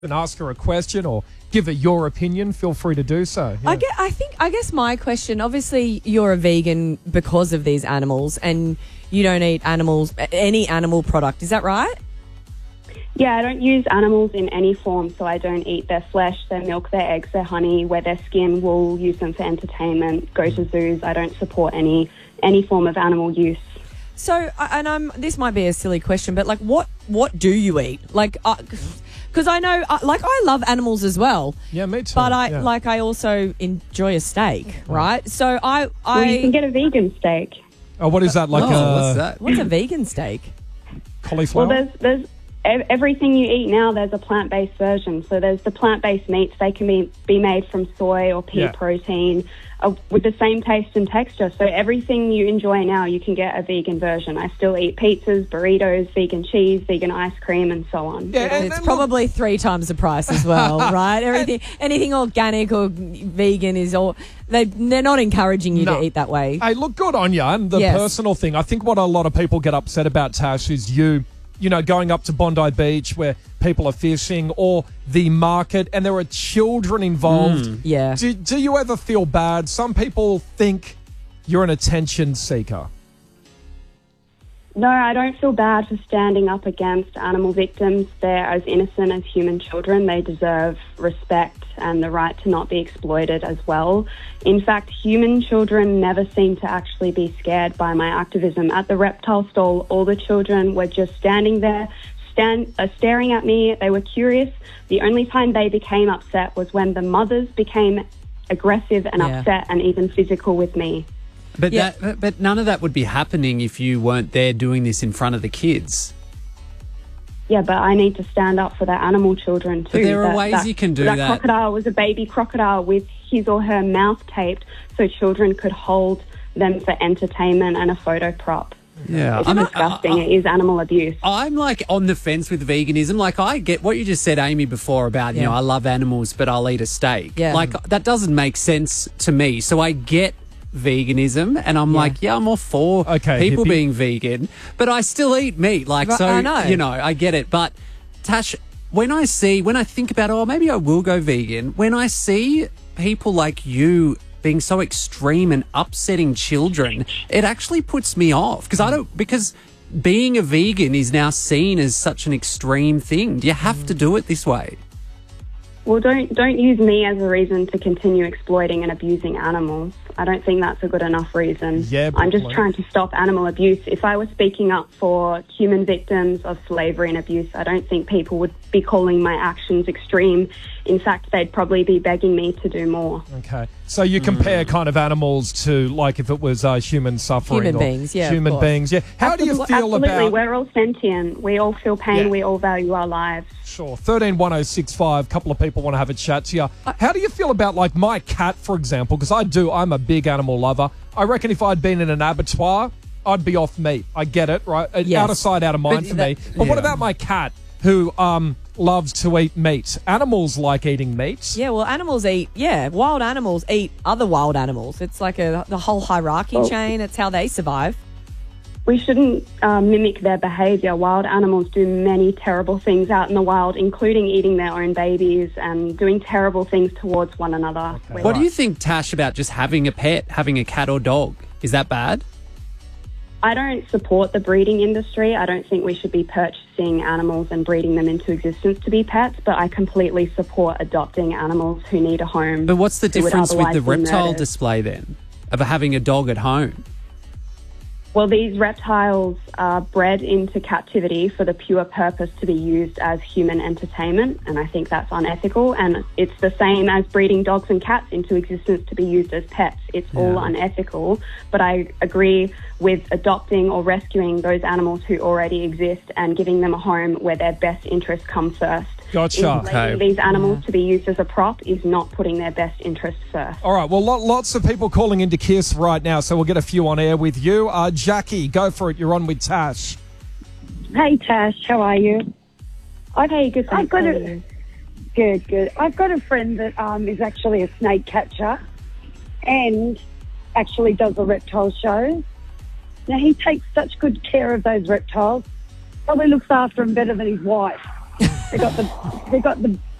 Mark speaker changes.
Speaker 1: and ask her a question or give her your opinion, feel free to do so. Yeah.
Speaker 2: I guess my question, obviously you're a vegan because of these animals and you don't eat any animal product. Is that right?
Speaker 3: Yeah, I don't use animals in any form, so I don't eat their flesh, their milk, their eggs, their honey, wear their skin, wool, use them for entertainment, go to zoos. I don't support any form of animal use.
Speaker 2: So, this might be a silly question, but like, what do you eat? Like, because I know, I love animals as well.
Speaker 1: Yeah, me too.
Speaker 2: But I also enjoy a steak, right? So
Speaker 3: Well, you can get a vegan steak.
Speaker 1: Oh, what is that? Like,
Speaker 4: what's that?
Speaker 2: What's a vegan steak?
Speaker 1: Cauliflower?
Speaker 3: Well, there's everything you eat now, there's a plant-based version. So there's the plant-based meats. They can be made from soy or pea protein with the same taste and texture. So everything you enjoy now, you can get a vegan version. I still eat pizzas, burritos, vegan cheese, vegan ice cream, and so on.
Speaker 2: Yeah, and it's probably 3 times the price as well, right? Anything organic or vegan is all... They're not encouraging you to eat that way.
Speaker 1: Hey, look, good on you. And the personal thing, I think what a lot of people get upset about, Tash, is you going up to Bondi Beach where people are fishing or the market and there are children involved.
Speaker 2: Yeah.
Speaker 1: Do you ever feel bad? Some people think you're an attention seeker.
Speaker 3: No, I don't feel bad for standing up against animal victims. They're as innocent as human children. They deserve respect and the right to not be exploited as well. In fact, human children never seem to actually be scared by my activism. At the reptile stall, all the children were just standing there, staring at me. They were curious. The only time they became upset was when the mothers became aggressive and upset and even physical with me.
Speaker 4: But none of that would be happening if you weren't there doing this in front of the kids.
Speaker 3: Yeah, but I need to stand up for the animal children too.
Speaker 4: But there are ways you can do that.
Speaker 3: That crocodile was a baby crocodile with his or her mouth taped so children could hold them for entertainment and a photo prop.
Speaker 4: Yeah,
Speaker 3: it's disgusting. It is animal abuse.
Speaker 4: I'm like on the fence with veganism. Like I get what you just said, Amy, before about, I love animals, but I'll eat a steak.
Speaker 2: Yeah.
Speaker 4: Like that doesn't make sense to me. So I get veganism and I'm like, I'm all for people being vegan, but I still eat meat. Like, so,
Speaker 2: I know.
Speaker 4: I get it. But Tash, when I think about, maybe I will go vegan, when I see people like you being so extreme and upsetting children, it actually puts me off because being a vegan is now seen as such an extreme thing. Do you have to do it this way?
Speaker 3: Well, don't use me as a reason to continue exploiting and abusing animals. I don't think that's a good enough reason.
Speaker 1: Yeah,
Speaker 3: I'm just trying to stop animal abuse. If I was speaking up for human victims of slavery and abuse, I don't think people would be calling my actions extreme. In fact, they'd probably be begging me to do more.
Speaker 1: Okay. So you compare kind of animals to, like, if it was human suffering.
Speaker 2: Human beings, yeah.
Speaker 1: Human beings, yeah. How do you feel about...
Speaker 3: Absolutely, we're all sentient. We all feel pain. We all value our lives.
Speaker 1: Sure. 131065, a couple of people want to have a chat to you. How do you feel about, like, my cat, for example? Because I'm a big animal lover. I reckon if I'd been in an abattoir, I'd be off meat. I get it, right? Out of sight, out of mind for me. But what about my cat who loves to eat meat? Animals like eating meat.
Speaker 2: Yeah, well, wild animals eat other wild animals. It's like the whole hierarchy chain. It's how they survive.
Speaker 3: We shouldn't mimic their behaviour. Wild animals do many terrible things out in the wild, including eating their own babies and doing terrible things towards one another.
Speaker 1: Okay.
Speaker 4: What do you think, Tash, about just having a pet, having a cat or dog? Is that bad?
Speaker 3: I don't support the breeding industry. I don't think we should be purchasing animals and breeding them into existence to be pets, but I completely support adopting animals who need a home.
Speaker 4: But what's the difference with the reptile display then, of having a dog at home?
Speaker 3: Well, these reptiles are bred into captivity for the pure purpose to be used as human entertainment, and I think that's unethical. And it's the same as breeding dogs and cats into existence to be used as pets. It's all unethical, but I agree with adopting or rescuing those animals who already exist and giving them a home where their best interests come first.
Speaker 1: Gotcha.
Speaker 3: Letting these animals to be used as a prop is not putting their best interests first.
Speaker 1: All right, well, lots of people calling into KISS right now, so we'll get a few on air with you. Jackie, go for it. You're on with Tash.
Speaker 5: Hey, Tash, how are you?
Speaker 3: Okay, good. Thanks.
Speaker 5: Good. I've got a friend that is actually a snake catcher and actually does the reptile shows. Now, he takes such good care of those reptiles, probably looks after them better than his wife. They got the